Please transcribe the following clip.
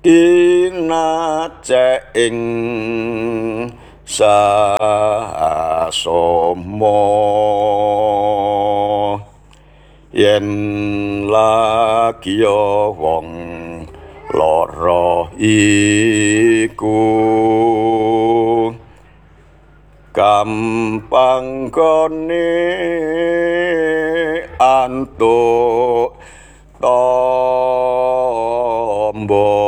kinacek ing sasoma yen lagya wong lara iku gampang gone antuk tombo